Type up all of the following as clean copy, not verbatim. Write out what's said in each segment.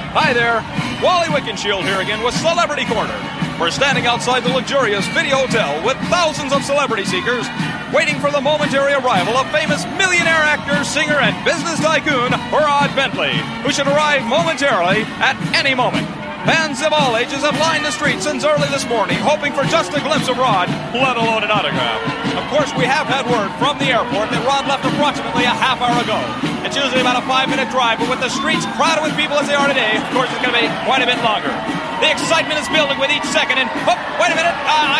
Hi there, Wally Wickenshield here again with Celebrity Corner. We're standing outside the luxurious Video Hotel with thousands of celebrity seekers waiting for the momentary arrival of famous millionaire actor, singer, and business tycoon Rod Bentley, who should arrive momentarily at any moment. Fans of all ages have lined the streets since early this morning, hoping for just a glimpse of Rod, let alone an autograph. Of course, we have had word from the airport that Rod left approximately a half hour ago. It's usually about a 5-minute drive, but with the streets crowded with people as they are today, of course, it's going to be quite a bit longer. The excitement is building with each second, and oh, wait a minute,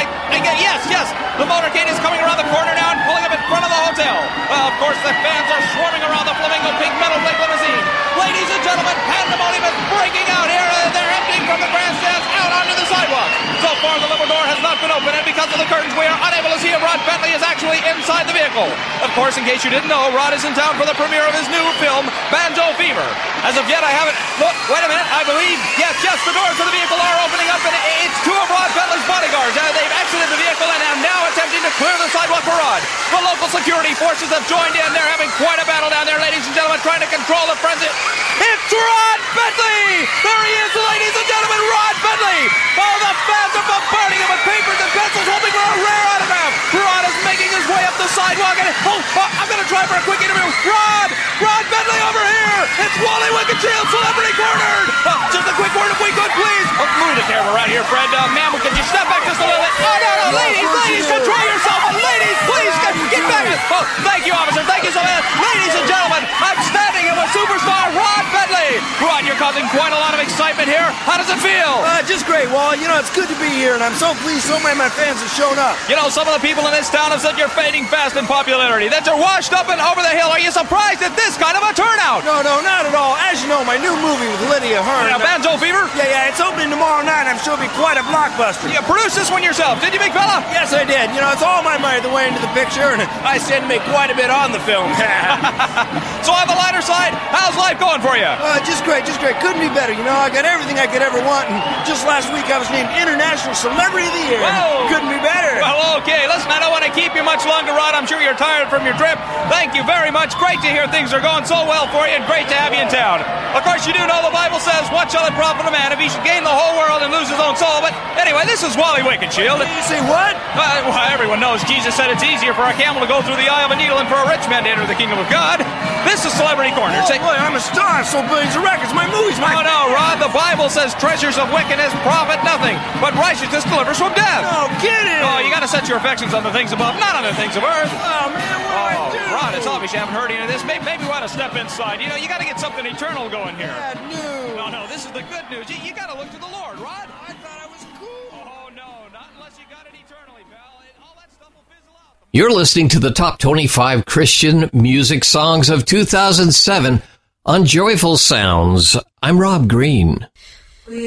yes, the motorcade is coming around the corner now and pulling up in front of the hotel. Of course, the fans are swarming around the Flamingo Pink metal plate limousine. Ladies and gentlemen, pandemonium is breaking out here. They're emptying from the grandstands out onto the sidewalk. So far, the limo door has not been opened, and because of the curtains, we are unable to see if Rod Bentley is actually inside the vehicle. Of course, in case you didn't know, Rod is in town for the premiere of his new film, Banjo Fever. As of yet, I haven't... Look, wait a minute, I believe... Yes, the doors of the vehicle are opening up, and it's two of Rod Bentley's bodyguards. They've exited the vehicle and are now attempting to clear the sidewalk for Rod. The local security forces have joined in. They're having quite a battle down there, ladies and gentlemen, trying to control the frenzy. It's Rod Bentley! There he is, ladies and gentlemen, Rod Bentley! Oh, the fans are bombarding him with papers and pencils, hoping for a rare autograph. Rod is making his way up the sidewalk, and I'm going to try for a quick interview. Rod Bentley over here! It's Wally Wickenshield, Celebrity Cornered! Just a quick word if we could, please. Move the camera right here, Fred. Ma'am, could you step back just a little bit? Oh, no, ladies, control yourself. Ladies, please, get back. Oh, thank you, officer. Thank you so much. Ladies and gentlemen, I'm standing here with superstar Rod Bentley. Rod, you're causing quite a lot of excitement here. How does it feel? Just great, Wally. You know, it's good to be here, and I'm so pleased so many of my fans have shown up. You know, some of the people in this town have said you're fading fast in popularity, that you're washed up and over the hill. Are you surprised at this kind of a turnout? No, not at all. As you know, my new movie with Lydia Hearn. Banjo Fever? Yeah, it's opening tomorrow night. I'm sure it'll be quite a blockbuster. You produced this one yourself, did you, big fella? Yes, I did. You know, it's all my money the way into the picture, and I stand to make quite a bit on the film. So on the lighter side, how's life going for you? Just great. Couldn't be better. You know, I got everything I could ever want, and just last week I was named International Celebrity of the Year. Whoa. Couldn't be better. Well, okay. Listen, I don't want to keep you much longer, Rod. I'm sure you're tired from your trip. Thank you very much. Great to hear things are going so well for you, and great to have you in town. Of course, you do know the Bible says, what shall it profit a man if he should gain the whole world and lose his own soul? But anyway, this is Wally Wickenshield. You say what? Well, everyone knows Jesus said it's easier for a camel to go through the eye of a needle than for a rich man to enter the kingdom of God. This is Celebrity Corner. Oh, boy, I'm a star. So billions of records. My movie's my... Oh, no, Rod. The Bible says treasures of wickedness profit nothing, but righteousness delivers from death. No kidding. Oh, you got to set your affections on the things above, not on the things of earth. Oh, man, what do I do? Rod, it's obvious you haven't heard any of this. Maybe we ought to step inside. You know, you got to get something eternal going here. Bad news. No, this is the good news. You got to look to the Lord, Rod. I thought I was cool. Oh, no, not unless you got it eternally, pal. All that stuff will fizzle out. You're listening to the top 25 Christian music songs of 2007 on Joyful Sounds. I'm Rob Green.